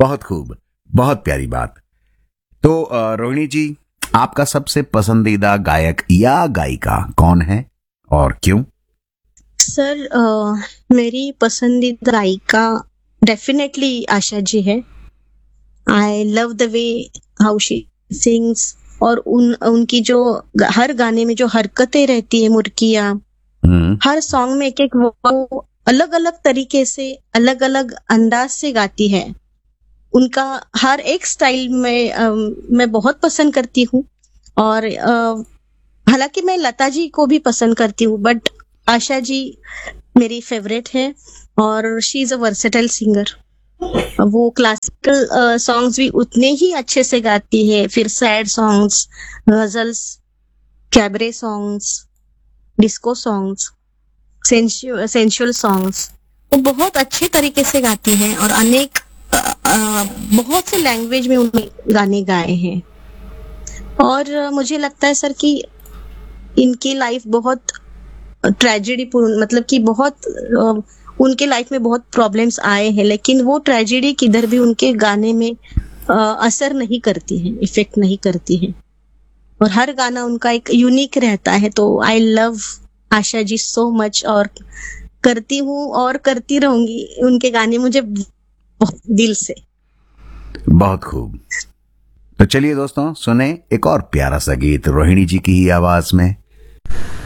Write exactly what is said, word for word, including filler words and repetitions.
बहुत खूब, बहुत प्यारी बात। तो अ, रोहिणी जी, आपका सबसे पसंदीदा गायक या गायिका कौन है और क्यों? सर अ, मेरी पसंदीदा गायिका डेफिनेटली आशा जी है। I love the way how she sings, और उन उनकी जो ग- हर गाने में जो हरकतें रहती है, मुर्कियाँ, हम्म। हर सॉन्ग में एक एक वो अलग अलग तरीके से, अलग अलग अंदाज से गाती है। उनका हर एक स्टाइल में अम, मैं बहुत पसंद करती हूँ। और अ, हालांकि मैं लता जी को भी पसंद करती हूँ, बट आशा जी मेरी फेवरेट है। और she is a versatile singer. वो क्लासिकल सॉन्ग्स भी उतने ही अच्छे से गाती है, फिर sad songs, ghazals, cabaret songs, disco songs, sensual songs, वो बहुत अच्छे तरीके से गाती हैं। और अनेक अ, अ, बहुत से लैंग्वेज में उन्होंने गाने गाए हैं। और अ, मुझे लगता है सर कि इनकी लाइफ बहुत ट्रेजेडी पूर्ण, मतलब कि बहुत अ, उनके लाइफ में बहुत प्रॉब्लम्स आए हैं, लेकिन वो ट्रेजेडी किधर भी उनके गाने में अ, असर नहीं करती है, इफेक्ट नहीं करती है। और हर गाना उनका एक यूनिक रहता है। तो I love Asha ji so much, और करती हूँ और करती रहूंगी। उनके गाने मुझे बहुत दिल से। बहुत खूब। तो चलिए दोस्तों, सुने एक और प्यारा सा गीत रोहिणी जी की ही आवाज में।